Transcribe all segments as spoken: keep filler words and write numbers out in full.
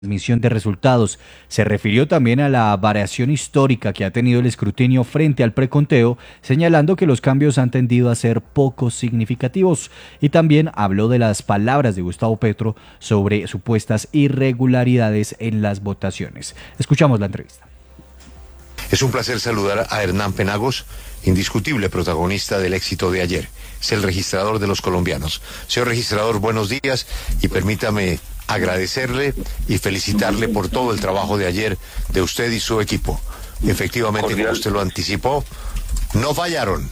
Transmisión de resultados. Se refirió también a la variación histórica que ha tenido el escrutinio frente al preconteo, señalando que los cambios han tendido a ser poco significativos, y también habló de las palabras de Gustavo Petro sobre supuestas irregularidades en las votaciones. Escuchamos la entrevista. Es un placer saludar a Hernán Penagos, indiscutible protagonista del éxito de ayer. Es el registrador de los colombianos. Señor registrador, buenos días y permítame agradecerle y felicitarle por todo el trabajo de ayer de usted y su equipo. Efectivamente, cordial, como usted lo anticipó, no fallaron.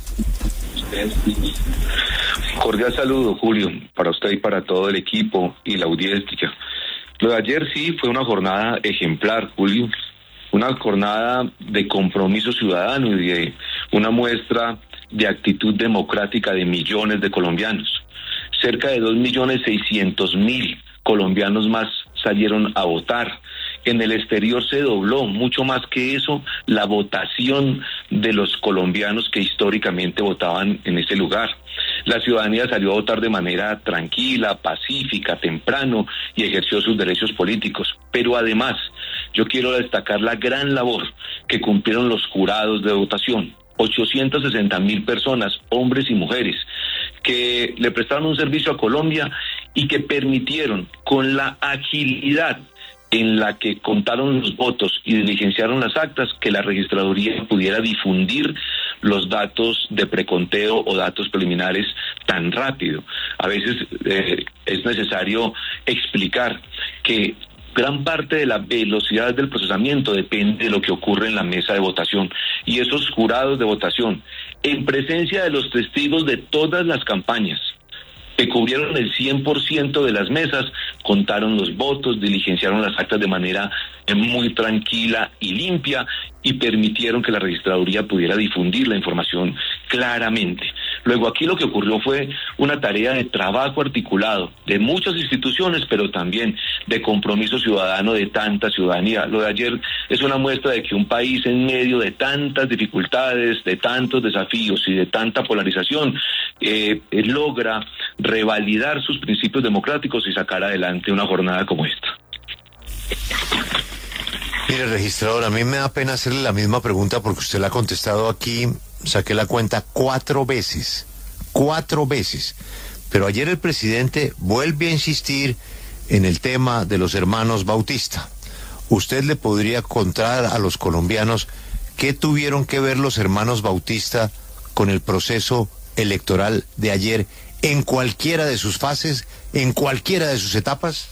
Cordial saludo, Julio, para usted y para todo el equipo y la audiencia. Lo de ayer sí fue una jornada ejemplar, Julio, una jornada de compromiso ciudadano y de una muestra de actitud democrática de millones de colombianos. Cerca de dos millones seiscientos mil colombianos más salieron a votar. En el exterior se dobló, mucho más que eso, la votación de los colombianos que históricamente votaban en ese lugar. La ciudadanía salió a votar de manera tranquila, pacífica, temprano y ejerció sus derechos políticos. Pero además, yo quiero destacar la gran labor que cumplieron los jurados de votación. ochocientas sesenta mil personas, hombres y mujeres, que le prestaron un servicio a Colombia y que permitieron, con la agilidad en la que contaron los votos y diligenciaron las actas, que la registraduría pudiera difundir los datos de preconteo o datos preliminares tan rápido. A veces eh, es necesario explicar que gran parte de la velocidad del procesamiento depende de lo que ocurre en la mesa de votación. Y esos jurados de votación, en presencia de los testigos de todas las campañas, que cubrieron el cien por ciento de las mesas, contaron los votos, diligenciaron las actas de manera muy tranquila y limpia y permitieron que la registraduría pudiera difundir la información claramente. Luego aquí lo que ocurrió fue una tarea de trabajo articulado de muchas instituciones, pero también de compromiso ciudadano de tanta ciudadanía. Lo de ayer es una muestra de que un país en medio de tantas dificultades, de tantos desafíos y de tanta polarización, eh, eh, logra revalidar sus principios democráticos y sacar adelante una jornada como esta. Mire, registrador, a mí me da pena hacerle la misma pregunta porque usted la ha contestado aquí, saqué la cuenta cuatro veces, cuatro veces. Pero ayer el presidente vuelve a insistir en el tema de los hermanos Bautista. ¿Usted le podría contar a los colombianos qué tuvieron que ver los hermanos Bautista con el proceso electoral de ayer en cualquiera de sus fases, en cualquiera de sus etapas?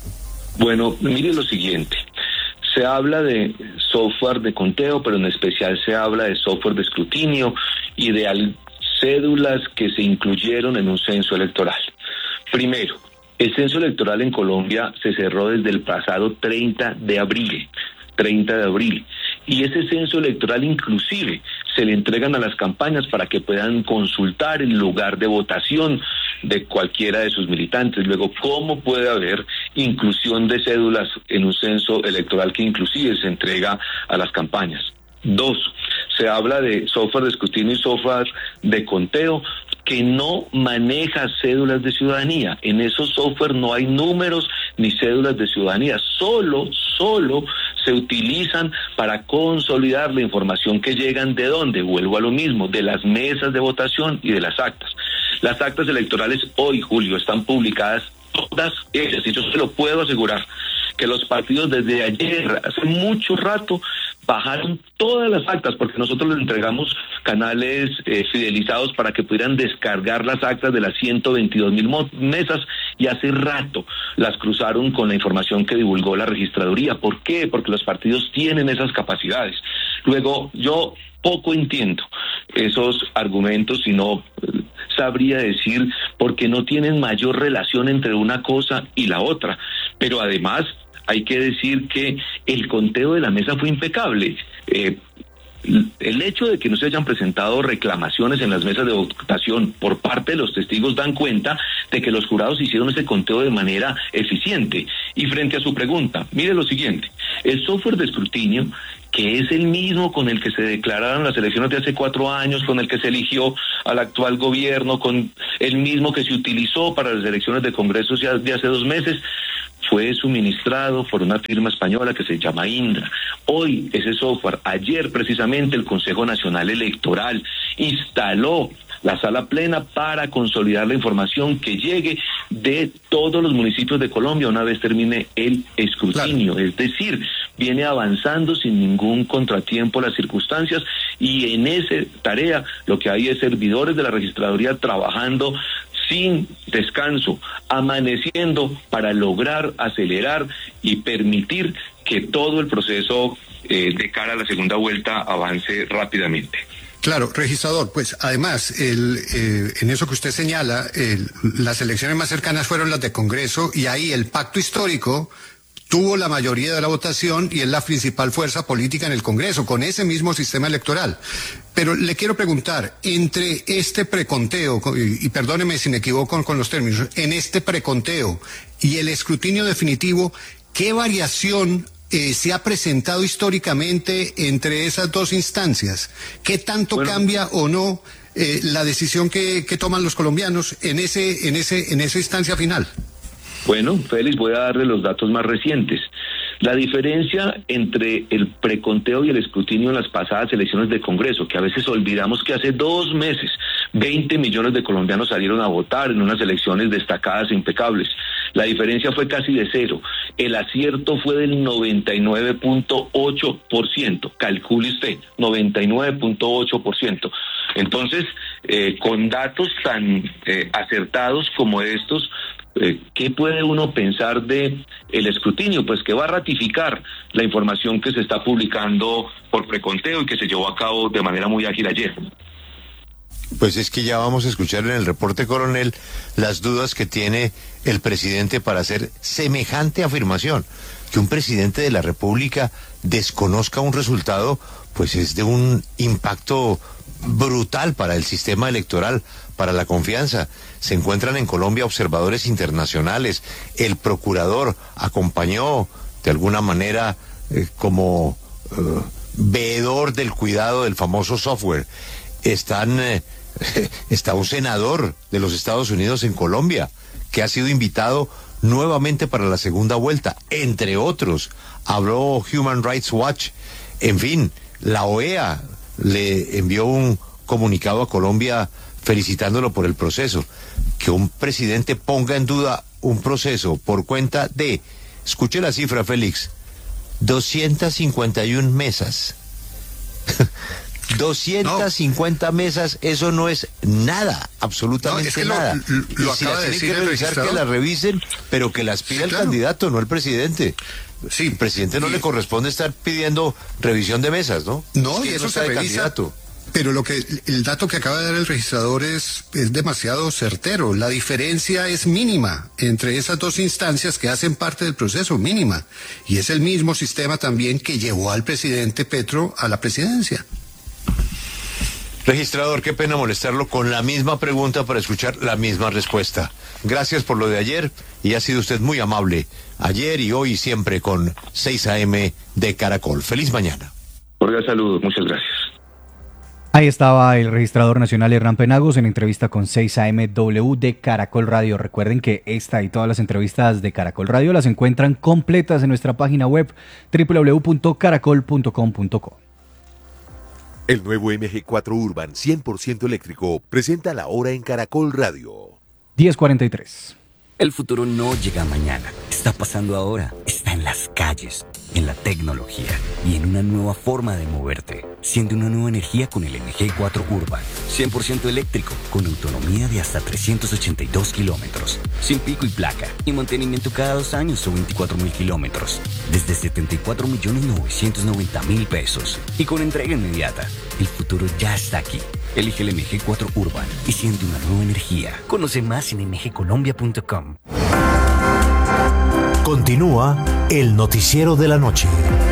Bueno, mire lo siguiente. Se habla de software de conteo, pero en especial se habla de software de escrutinio y de cédulas que se incluyeron en un censo electoral. Primero, el censo electoral en Colombia se cerró desde el pasado treinta de abril. treinta de abril. Y ese censo electoral inclusive se le entregan a las campañas para que puedan consultar el lugar de votación de cualquiera de sus militantes. Luego, ¿cómo puede haber inclusión de cédulas en un censo electoral que inclusive se entrega a las campañas? Dos, se habla de software de escrutinio y software de conteo que no maneja cédulas de ciudadanía. En esos software no hay números ni cédulas de ciudadanía, solo, solo se utilizan para consolidar la información que llegan de dónde, vuelvo a lo mismo, de las mesas de votación y de las actas. Las actas electorales hoy, Julio, están publicadas todas ellas, y yo se lo puedo asegurar, que los partidos desde ayer, hace mucho rato, bajaron todas las actas, porque nosotros les entregamos canales eh, fidelizados para que pudieran descargar las actas de las ciento veintidós mil mesas, y hace rato las cruzaron con la información que divulgó la registraduría. ¿Por qué? Porque los partidos tienen esas capacidades. Luego, yo poco entiendo esos argumentos y no sabría decir por qué no tienen mayor relación entre una cosa y la otra. Pero además hay que decir que el conteo de la mesa fue impecable. Eh, el hecho de que no se hayan presentado reclamaciones en las mesas de votación por parte de los testigos dan cuenta de que los jurados hicieron ese conteo de manera eficiente. Y frente a su pregunta, mire lo siguiente, el software de escrutinio, que es el mismo con el que se declararon las elecciones de hace cuatro años, con el que se eligió al actual gobierno, con el mismo que se utilizó para las elecciones de Congreso de hace dos meses, fue suministrado por una firma española que se llama Indra. Hoy ese software, ayer precisamente el Consejo Nacional Electoral instaló la sala plena para consolidar la información que llegue de todos los municipios de Colombia una vez termine el escrutinio. Claro. Es decir, viene avanzando sin ningún contratiempo las circunstancias, y en esa tarea lo que hay es servidores de la registraduría trabajando sin descanso, amaneciendo para lograr acelerar y permitir que todo el proceso eh, de cara a la segunda vuelta avance rápidamente. Claro, registrador, pues además, el, eh, en eso que usted señala, el, las elecciones más cercanas fueron las de Congreso, y ahí el pacto histórico tuvo la mayoría de la votación y es la principal fuerza política en el Congreso, con ese mismo sistema electoral. Pero le quiero preguntar, entre este preconteo, y, y perdóneme si me equivoco con los términos, en este preconteo y el escrutinio definitivo, ¿qué variación Eh, se ha presentado históricamente entre esas dos instancias? ¿Qué tanto bueno, cambia o no eh, la decisión que, que toman los colombianos en ese, en ese, en esa instancia final? Bueno, Félix, voy a darle los datos más recientes. La diferencia entre el preconteo y el escrutinio en las pasadas elecciones de Congreso, que a veces olvidamos que hace dos meses veinte millones de colombianos salieron a votar en unas elecciones destacadas e impecables. La diferencia fue casi de cero. El acierto fue del noventa y nueve punto ocho por ciento. Calcule usted, noventa y nueve punto ocho por ciento. Entonces, eh, con datos tan eh, acertados como estos, Eh, ¿qué puede uno pensar de el escrutinio? Pues que va a ratificar la información que se está publicando por preconteo y que se llevó a cabo de manera muy ágil ayer. Pues es que ya vamos a escuchar en el reporte, coronel, las dudas que tiene el presidente para hacer semejante afirmación. Que un presidente de la República desconozca un resultado, pues es de un impacto brutal para el sistema electoral, para la confianza. Se encuentran en Colombia observadores internacionales. El procurador acompañó de alguna manera eh, como eh, veedor del cuidado del famoso software. Están, eh, está un senador de los Estados Unidos en Colombia que ha sido invitado nuevamente para la segunda vuelta. Entre otros, habló Human Rights Watch. En fin, la O E A le envió un comunicado a Colombia felicitándolo por el proceso. Que un presidente ponga en duda un proceso por cuenta de, escuche la cifra, Félix, doscientas cincuenta y una mesas. doscientas cincuenta no. mesas, eso no es nada, absolutamente no, es que nada. Lo, lo y si las tienen que revisar, que las revisen, pero que las pida sí, el claro. candidato, no el presidente. Sí, el presidente no sí. le corresponde estar pidiendo revisión de mesas, ¿no? No, y eso no se revisa. Candidato. Pero lo que el dato que acaba de dar el registrador es, es demasiado certero. La diferencia es mínima entre esas dos instancias que hacen parte del proceso, mínima. Y es el mismo sistema también que llevó al presidente Petro a la presidencia. Registrador, qué pena molestarlo con la misma pregunta para escuchar la misma respuesta. Gracias por lo de ayer y ha sido usted muy amable. Ayer y hoy siempre con seis a eme de Caracol. Feliz mañana. Cordial saludos, muchas gracias. Ahí estaba el registrador nacional Hernán Penagos en entrevista con seis a eme W de Caracol Radio. Recuerden que esta y todas las entrevistas de Caracol Radio las encuentran completas en nuestra página web doble u doble u doble u punto caracol punto com punto co. El nuevo eme ge cuatro Urban cien por ciento eléctrico presenta la hora en Caracol Radio. diez cuarenta y tres. El futuro no llega mañana, está pasando ahora, está en las calles, en la tecnología y en una nueva forma de moverte. Siente una nueva energía con el eme ge cuatro Urban, cien por ciento eléctrico, con autonomía de hasta trescientos ochenta y dos kilómetros, sin pico y placa, y mantenimiento cada dos años o veinticuatro mil kilómetros, desde setenta y cuatro millones novecientos noventa mil pesos, y con entrega inmediata. El futuro ya está aquí. Elige el eme ge cuatro Urban y siente una nueva energía. Conoce más en eme ge colombia punto com. Continúa el noticiero de la noche.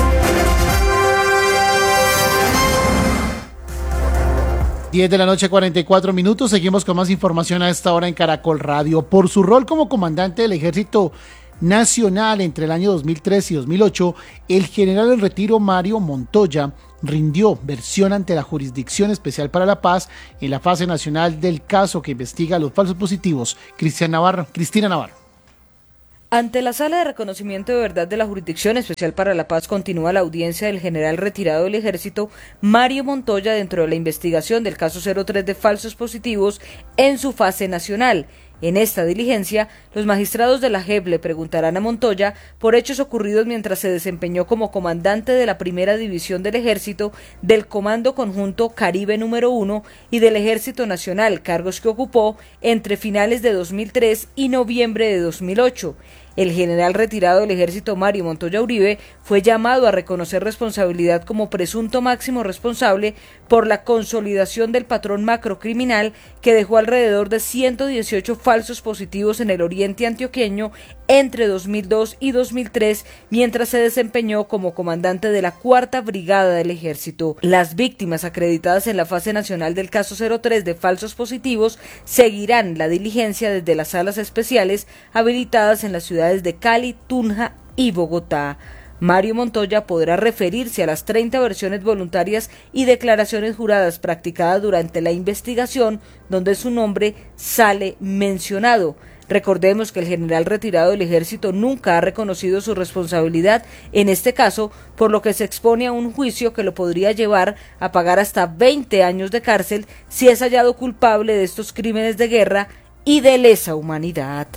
diez de la noche, cuarenta y cuatro minutos. Seguimos con más información a esta hora en Caracol Radio. Por su rol como comandante del Ejército Nacional entre el año dos mil tres y dos mil ocho, el general en retiro Mario Montoya rindió versión ante la Jurisdicción Especial para la Paz en la fase nacional del caso que investiga los falsos positivos. Cristian Navarro, Cristina Navarro. Ante la Sala de Reconocimiento de Verdad de la Jurisdicción Especial para la Paz continúa la audiencia del general retirado del Ejército, Mario Montoya, dentro de la investigación del caso cero tres de falsos positivos en su fase nacional. En esta diligencia, los magistrados de la J E P le preguntarán a Montoya por hechos ocurridos mientras se desempeñó como comandante de la Primera División del Ejército, del Comando Conjunto Caribe número uno y del Ejército Nacional, cargos que ocupó entre finales de dos mil tres y noviembre de dos mil ocho. El general retirado del Ejército Mario Montoya Uribe fue llamado a reconocer responsabilidad como presunto máximo responsable por la consolidación del patrón macrocriminal que dejó alrededor de ciento dieciocho falsos positivos en el oriente antioqueño entre dos mil dos y dos mil tres, mientras se desempeñó como comandante de la Cuarta Brigada del Ejército. Las víctimas acreditadas en la fase nacional del caso cero tres de falsos positivos seguirán la diligencia desde las salas especiales habilitadas en las ciudades de Cali, Tunja y Bogotá. Mario Montoya podrá referirse a las treinta versiones voluntarias y declaraciones juradas practicadas durante la investigación, donde su nombre sale mencionado. Recordemos que el general retirado del Ejército nunca ha reconocido su responsabilidad en este caso, por lo que se expone a un juicio que lo podría llevar a pagar hasta veinte años de cárcel si es hallado culpable de estos crímenes de guerra y de lesa humanidad.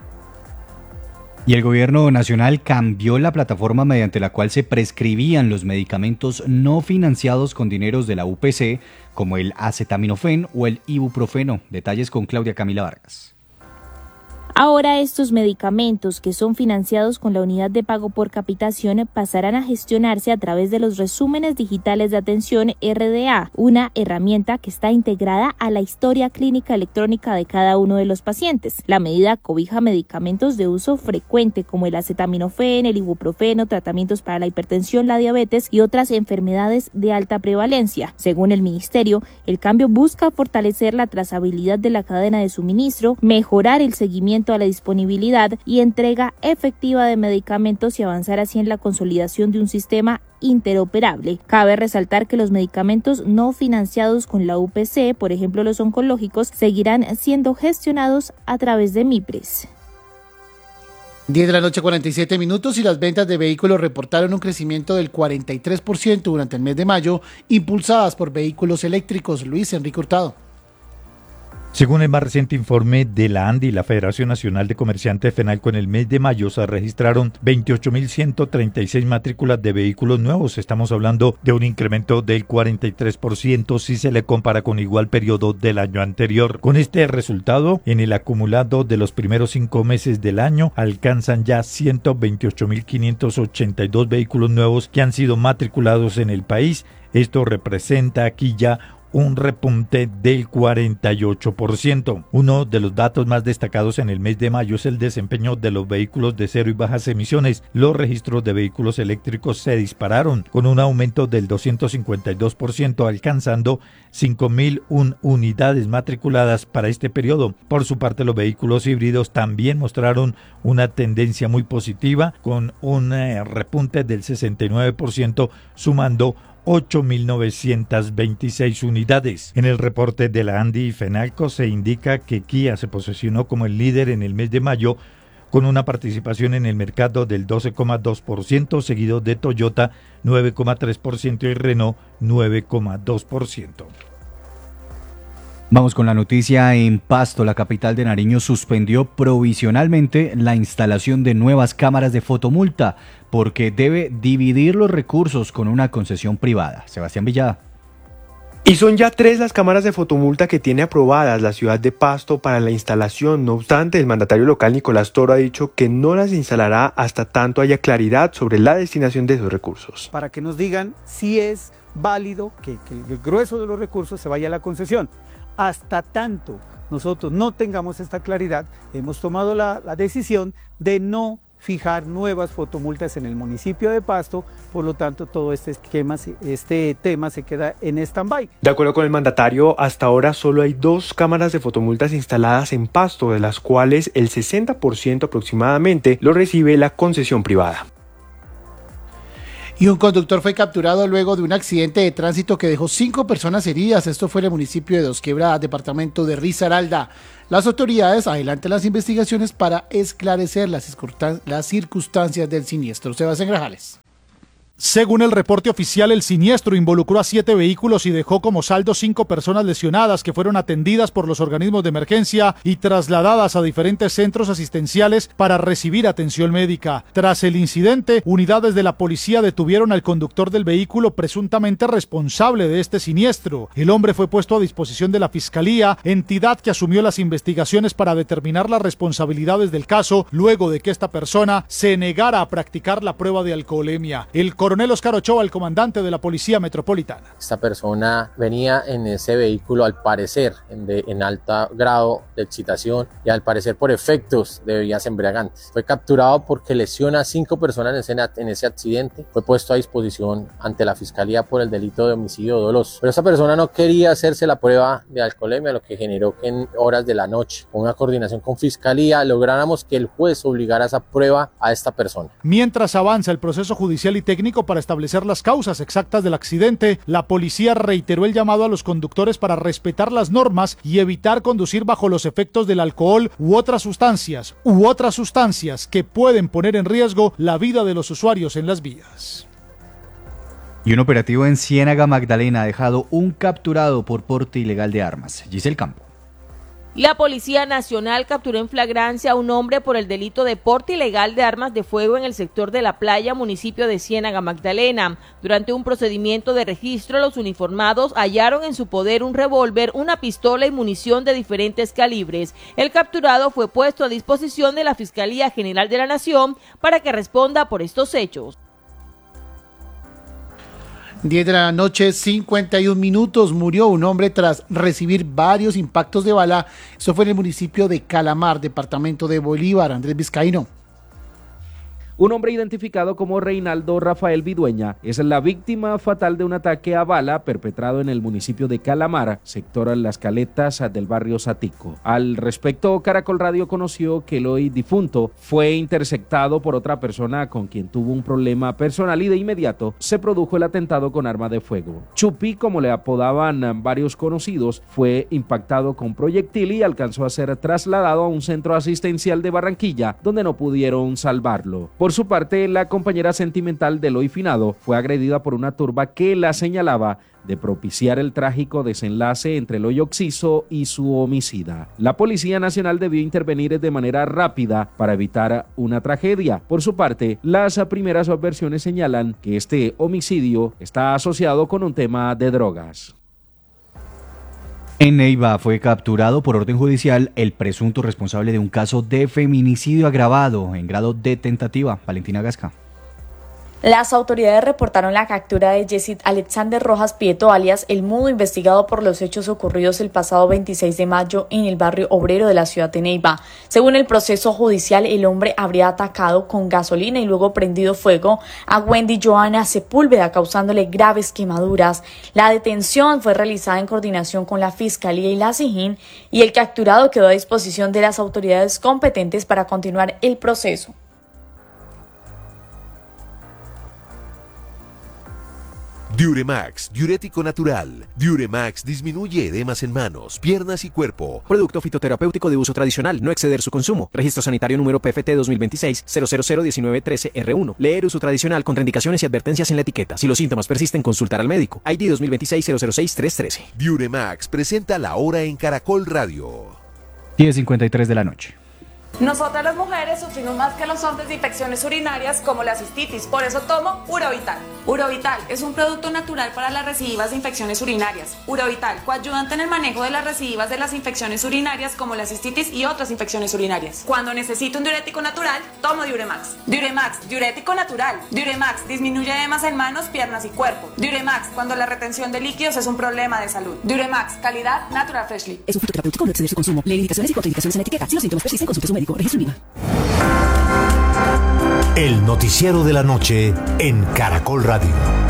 Y el gobierno nacional cambió la plataforma mediante la cual se prescribían los medicamentos no financiados con dineros de la U P C, como el acetaminofén o el ibuprofeno. Detalles con Claudia Camila Vargas. Ahora estos medicamentos, que son financiados con la unidad de pago por capitación, pasarán a gestionarse a través de los resúmenes digitales de atención R D A, una herramienta que está integrada a la historia clínica electrónica de cada uno de los pacientes. La medida cobija medicamentos de uso frecuente como el acetaminofén, el ibuprofeno, tratamientos para la hipertensión, la diabetes y otras enfermedades de alta prevalencia. Según el ministerio, el cambio busca fortalecer la trazabilidad de la cadena de suministro, mejorar el seguimiento a la disponibilidad y entrega efectiva de medicamentos y avanzar así en la consolidación de un sistema interoperable. Cabe resaltar que los medicamentos no financiados con la U P C, por ejemplo los oncológicos, seguirán siendo gestionados a través de MIPRES. diez de la noche, cuarenta y siete minutos, y las ventas de vehículos reportaron un crecimiento del cuarenta y tres por ciento durante el mes de mayo, impulsadas por vehículos eléctricos. Luis Enrique Hurtado. Según el más reciente informe de la ANDI, la Federación Nacional de Comerciantes FENALCO, en el mes de mayo se registraron veintiocho mil ciento treinta y seis matrículas de vehículos nuevos. Estamos hablando de un incremento del cuarenta y tres por ciento si se le compara con igual periodo del año anterior. Con este resultado, en el acumulado de los primeros cinco meses del año, alcanzan ya ciento veintiocho mil quinientos ochenta y dos vehículos nuevos que han sido matriculados en el país. Esto representa aquí ya un repunte del cuarenta y ocho por ciento. Uno de los datos más destacados en el mes de mayo es el desempeño de los vehículos de cero y bajas emisiones. Los registros de vehículos eléctricos se dispararon con un aumento del doscientos cincuenta y dos por ciento, alcanzando cinco mil una unidades matriculadas para este periodo. Por su parte, los vehículos híbridos también mostraron una tendencia muy positiva, con un eh, repunte del sesenta y nueve por ciento, sumando ocho mil novecientas veintiséis unidades. En el reporte de la ANDI y FENALCO se indica que Kia se posicionó como el líder en el mes de mayo, con una participación en el mercado del doce coma dos por ciento, seguido de Toyota nueve coma tres por ciento y Renault nueve coma dos por ciento. Vamos con la noticia. En Pasto, la capital de Nariño suspendió provisionalmente la instalación de nuevas cámaras de fotomulta porque debe dividir los recursos con una concesión privada. Sebastián Villada. Y son ya tres las cámaras de fotomulta que tiene aprobadas la ciudad de Pasto para la instalación. No obstante, el mandatario local Nicolás Toro ha dicho que no las instalará hasta tanto haya claridad sobre la destinación de esos recursos. Para que nos digan si es válido que, que el grueso de los recursos se vaya a la concesión. Hasta tanto nosotros no tengamos esta claridad, hemos tomado la, la decisión de no fijar nuevas fotomultas en el municipio de Pasto, por lo tanto todo este esquema, este tema se queda en stand-by. De acuerdo con el mandatario, hasta ahora solo hay dos cámaras de fotomultas instaladas en Pasto, de las cuales el sesenta por ciento aproximadamente lo recibe la concesión privada. Y un conductor fue capturado luego de un accidente de tránsito que dejó cinco personas heridas. Esto fue en el municipio de Dos Quebradas, departamento de Risaralda. Las autoridades adelantan las investigaciones para esclarecer las, las circunstancias del siniestro. Sebastián Grajales. Según el reporte oficial, el siniestro involucró a siete vehículos y dejó como saldo cinco personas lesionadas que fueron atendidas por los organismos de emergencia y trasladadas a diferentes centros asistenciales para recibir atención médica. Tras el incidente, unidades de la policía detuvieron al conductor del vehículo presuntamente responsable de este siniestro. El hombre fue puesto a disposición de la Fiscalía, entidad que asumió las investigaciones para determinar las responsabilidades del caso luego de que esta persona se negara a practicar la prueba de alcoholemia. El coronel Oscar Ochoa, el comandante de la Policía Metropolitana. Esta persona venía en ese vehículo al parecer en, de, en alto grado de excitación y al parecer por efectos de bebidas embriagantes. Fue capturado porque lesiona a cinco personas en ese, en ese accidente. Fue puesto a disposición ante la Fiscalía por el delito de homicidio doloso. Pero esta persona no quería hacerse la prueba de alcoholemia, lo que generó que en horas de la noche, con una coordinación con Fiscalía, lográramos que el juez obligara esa prueba a esta persona. Mientras avanza el proceso judicial y técnico para establecer las causas exactas del accidente, la policía reiteró el llamado a los conductores para respetar las normas y evitar conducir bajo los efectos del alcohol u otras sustancias, u otras sustancias que pueden poner en riesgo la vida de los usuarios en las vías. Y un operativo en Ciénaga Magdalena ha dejado un capturado por porte ilegal de armas. Giselle Campo. La Policía Nacional capturó en flagrancia a un hombre por el delito de porte ilegal de armas de fuego en el sector de La Playa, municipio de Ciénaga Magdalena. Durante un procedimiento de registro, los uniformados hallaron en su poder un revólver, una pistola y munición de diferentes calibres. El capturado fue puesto a disposición de la Fiscalía General de la Nación para que responda por estos hechos. diez de la noche, cincuenta y un minutos, murió un hombre tras recibir varios impactos de bala. Esto fue en el municipio de Calamar, departamento de Bolívar. Andrés Vizcaíno. Un hombre identificado como Reinaldo Rafael Vidueña es la víctima fatal de un ataque a bala perpetrado en el municipio de Calamar, sector Las Caletas del barrio Satico. Al respecto, Caracol Radio conoció que el hoy difunto fue interceptado por otra persona con quien tuvo un problema personal y de inmediato se produjo el atentado con arma de fuego. Chupi, como le apodaban varios conocidos, fue impactado con proyectil y alcanzó a ser trasladado a un centro asistencial de Barranquilla, donde no pudieron salvarlo. Por su parte, la compañera sentimental del hoy finado fue agredida por una turba que la señalaba de propiciar el trágico desenlace entre el hoy occiso y su homicida. La Policía Nacional debió intervenir de manera rápida para evitar una tragedia. Por su parte, las primeras versiones señalan que este homicidio está asociado con un tema de drogas. En Neiva fue capturado por orden judicial el presunto responsable de un caso de feminicidio agravado en grado de tentativa. Valentina Gasca. Las autoridades reportaron la captura de Yesid Alexander Rojas Prieto, alias El Mudo, investigado por los hechos ocurridos el pasado veintiséis de mayo en el barrio obrero de la ciudad de Neiva. Según el proceso judicial, el hombre habría atacado con gasolina y luego prendido fuego a Wendy Joana Sepúlveda, causándole graves quemaduras. La detención fue realizada en coordinación con la Fiscalía y la SIJIN, y el capturado quedó a disposición de las autoridades competentes para continuar el proceso. Diuremax, diurético natural. Diuremax disminuye edemas en manos, piernas y cuerpo. Producto fitoterapéutico de uso tradicional, no exceder su consumo. Registro sanitario número P F T dos mil veintiséis cero cero cero diecinueve trece R uno. Leer uso tradicional, contraindicaciones y advertencias en la etiqueta. Si los síntomas persisten, consultar al médico. I D dos mil veintiséis cero cero seis tres trece. Diuremax presenta la hora en Caracol Radio. diez cincuenta y tres de la noche. Nosotras las mujeres sufrimos más que los hombres de infecciones urinarias como la cistitis, por eso tomo Urovital. Urovital es un producto natural para las recidivas de infecciones urinarias. Urovital, coayudante en el manejo de las recidivas de las infecciones urinarias como la cistitis y otras infecciones urinarias. Cuando necesito un diurético natural, tomo Diuremax. Diuremax, diurético natural. Diuremax disminuye edemas en manos, piernas y cuerpo. Diuremax, cuando la retención de líquidos es un problema de salud. Diuremax, calidad Natural Freshly. Es un fitoterapéutico, no exceder su consumo. Lee indicaciones y contraindicaciones en la etiqueta. Si los síntomas persisten, consulte a su médico. Registro I V A. El noticiero de la noche en Caracol Radio.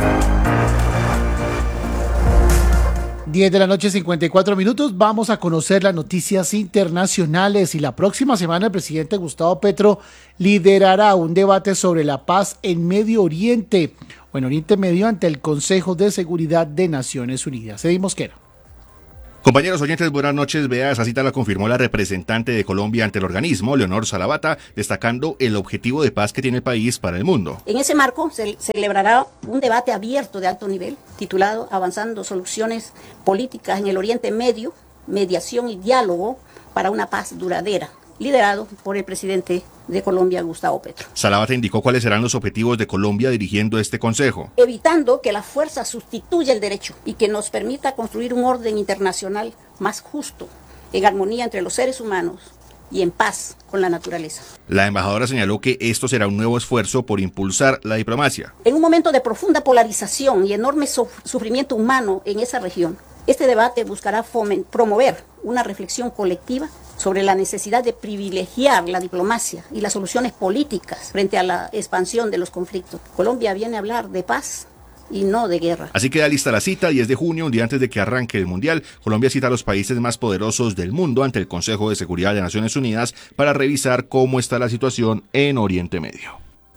diez de la noche, cincuenta y cuatro minutos. Vamos a conocer las noticias internacionales y la próxima semana el presidente Gustavo Petro liderará un debate sobre la paz en Medio Oriente. o en Oriente Medio ante el Consejo de Seguridad de Naciones Unidas. Eddie Mosquera. Compañeros oyentes, buenas noches. Vea, esa cita la confirmó la representante de Colombia ante el organismo, Leonor Salavata, destacando el objetivo de paz que tiene el país para el mundo. En ese marco se celebrará un debate abierto de alto nivel, titulado Avanzando Soluciones Políticas en el Oriente Medio, Mediación y Diálogo para una Paz Duradera, liderado por el presidente de Colombia, Gustavo Petro. Salavata indicó cuáles serán los objetivos de Colombia dirigiendo este consejo. Evitando que la fuerza sustituya el derecho y que nos permita construir un orden internacional más justo, en armonía entre los seres humanos y en paz con la naturaleza. La embajadora señaló que esto será un nuevo esfuerzo por impulsar la diplomacia. En un momento de profunda polarización y enorme sufrimiento humano en esa región, este debate buscará promover una reflexión colectiva sobre la necesidad de privilegiar la diplomacia y las soluciones políticas frente a la expansión de los conflictos. Colombia viene a hablar de paz y no de guerra. Así queda lista la cita, diez de junio, un día antes de que arranque el Mundial. Colombia cita a los países más poderosos del mundo ante el Consejo de Seguridad de Naciones Unidas para revisar cómo está la situación en Oriente Medio.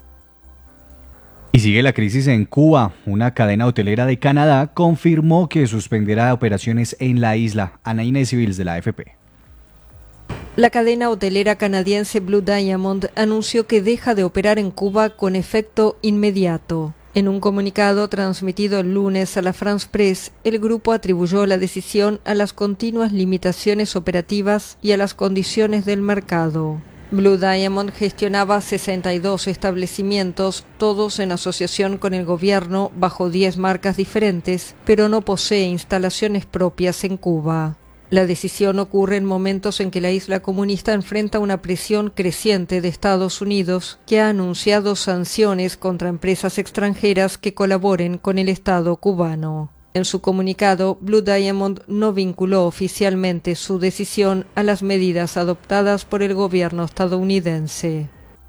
Y sigue la crisis en Cuba. Una cadena hotelera de Canadá confirmó que suspenderá operaciones en la isla. Ana Inés Civils de la A F P. La cadena hotelera canadiense Blue Diamond anunció que deja de operar en Cuba con efecto inmediato. En un comunicado transmitido el lunes a la France Press, el grupo atribuyó la decisión a las continuas limitaciones operativas y a las condiciones del mercado. Blue Diamond gestionaba sesenta y dos establecimientos, todos en asociación con el gobierno bajo diez marcas diferentes, pero no posee instalaciones propias en Cuba. La decisión ocurre en momentos en que la isla comunista enfrenta una presión creciente de Estados Unidos, que ha anunciado sanciones contra empresas extranjeras que colaboren con el Estado cubano. En su comunicado, Blue Diamond no vinculó oficialmente su decisión a las medidas adoptadas por el gobierno estadounidense.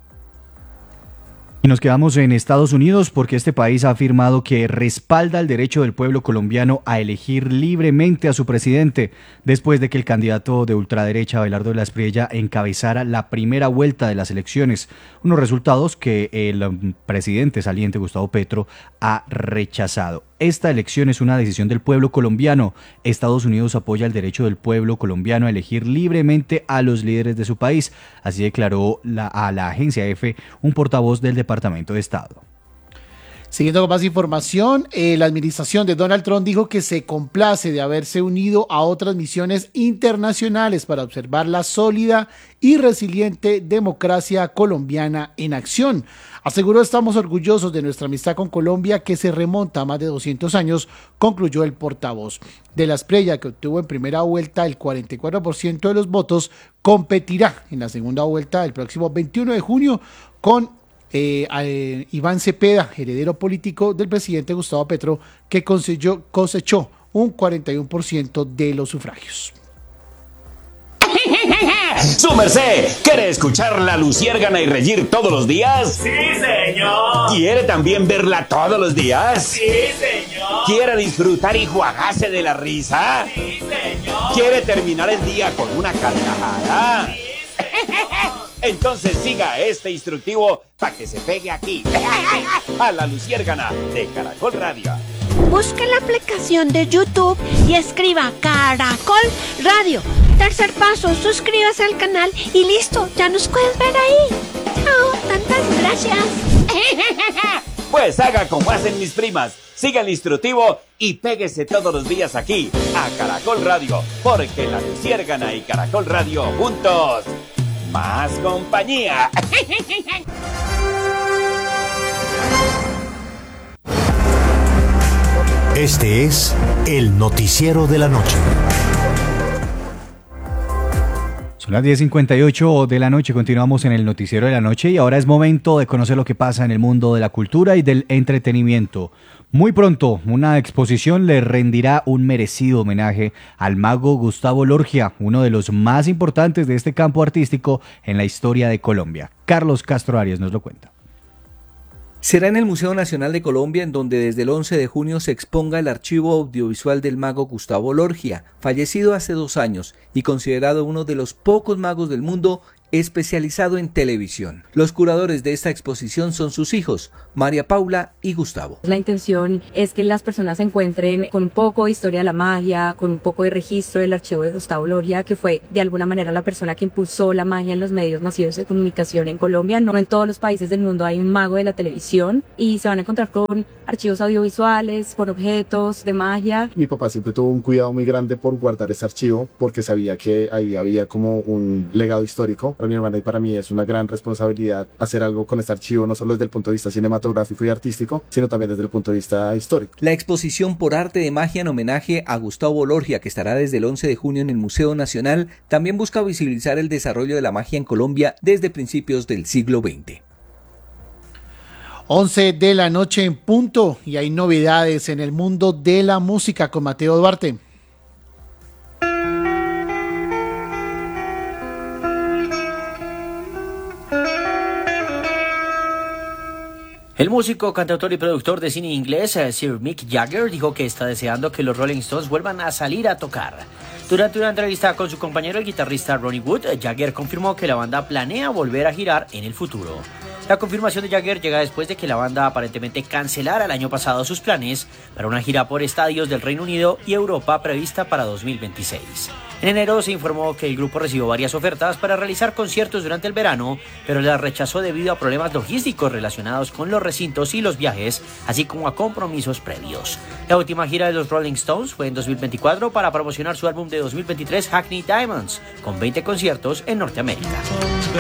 Y nos quedamos en Estados Unidos porque este país ha afirmado que respalda el derecho del pueblo colombiano a elegir libremente a su presidente, después de que el candidato de ultraderecha, Abelardo de la Espriella, encabezara la primera vuelta de las elecciones, unos resultados que el presidente saliente, Gustavo Petro, ha rechazado. Esta elección es una decisión del pueblo colombiano. Estados Unidos apoya el derecho del pueblo colombiano a elegir libremente a los líderes de su país, así declaró la, a la agencia EFE un portavoz del Departamento de Estado. Siguiendo con más información, eh, la administración de Donald Trump dijo que se complace de haberse unido a otras misiones internacionales para observar la sólida y resiliente democracia colombiana en acción. Aseguró: estamos orgullosos de nuestra amistad con Colombia, que se remonta a más de doscientos años, concluyó el portavoz. De la Espriella, que obtuvo en primera vuelta el cuarenta y cuatro por ciento de los votos, competirá en la segunda vuelta el próximo veintiuno de junio con Eh, eh, Iván Cepeda, heredero político del presidente Gustavo Petro, que cosechó, cosechó un cuarenta y uno por ciento de los sufragios. ¡Su merced! ¿Quiere escuchar la Luciérgana y reír todos los días? ¡Sí, señor! ¿Quiere también verla todos los días? ¡Sí, señor! ¿Quiere disfrutar y juagarse de la risa? ¡Sí, señor! ¿Quiere terminar el día con una carcajada? ¡Sí, señor! Entonces siga este instructivo para que se pegue aquí, a la Luciérgana de Caracol Radio. Busque la aplicación de YouTube y escriba Caracol Radio. Tercer paso, suscríbase al canal y listo, ya nos puedes ver ahí. Chao, tantas gracias. Pues haga como hacen mis primas, siga el instructivo y péguese todos los días aquí, a Caracol Radio, porque la Luciérgana y Caracol Radio juntos, más compañía. Este es el noticiero de la noche. Son las diez cincuenta y ocho de la noche, continuamos en el noticiero de la noche y ahora es momento de conocer lo que pasa en el mundo de la cultura y del entretenimiento. Muy pronto, una exposición le rendirá un merecido homenaje al mago Gustavo Lorgia, uno de los más importantes de este campo artístico en la historia de Colombia. Carlos Castro Arias nos lo cuenta. Será en el Museo Nacional de Colombia, en donde desde el once de junio se exponga el archivo audiovisual del mago Gustavo Lorgia, fallecido hace dos años y considerado uno de los pocos magos del mundo especializado en televisión. Los curadores de esta exposición son sus hijos, María Paula y Gustavo. La intención es que las personas se encuentren con un poco de historia de la magia, con un poco de registro del archivo de Gustavo Loria, que fue de alguna manera la persona que impulsó la magia en los medios masivos de comunicación en Colombia. No en todos los países del mundo hay un mago de la televisión y se van a encontrar con archivos audiovisuales, con objetos de magia. Mi papá siempre tuvo un cuidado muy grande por guardar ese archivo porque sabía que ahí había como un legado histórico. Para mi hermana y para mí es una gran responsabilidad hacer algo con este archivo, no solo desde el punto de vista cinematográfico y artístico, sino también desde el punto de vista histórico. La exposición por arte de magia en homenaje a Gustavo Loria, que estará desde el once de junio en el Museo Nacional, también busca visibilizar el desarrollo de la magia en Colombia desde principios del siglo veinte. once de la noche en punto y hay novedades en el mundo de la música con Mateo Duarte. El músico, cantautor y productor de cine inglés Sir Mick Jagger dijo que está deseando que los Rolling Stones vuelvan a salir a tocar. Durante una entrevista con su compañero el guitarrista Ronnie Wood, Jagger confirmó que la banda planea volver a girar en el futuro. La confirmación de Jagger llega después de que la banda aparentemente cancelara el año pasado sus planes para una gira por estadios del Reino Unido y Europa prevista para dos mil veintiséis. En enero se informó que el grupo recibió varias ofertas para realizar conciertos durante el verano, pero las rechazó debido a problemas logísticos relacionados con los recintos y los viajes, así como a compromisos previos. La última gira de los Rolling Stones fue en dos mil veinticuatro para promocionar su álbum de dos mil veintitrés Hackney Diamonds, con veinte conciertos en Norteamérica.